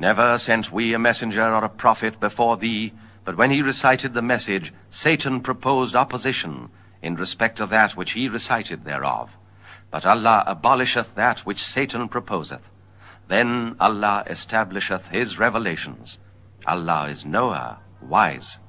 Never sent we a messenger or a prophet before thee, but when he recited the message, Satan proposed opposition in respect of that which he recited thereof. But Allah abolisheth that which Satan proposeth. Then Allah establisheth his revelations. Allah is knower, wise.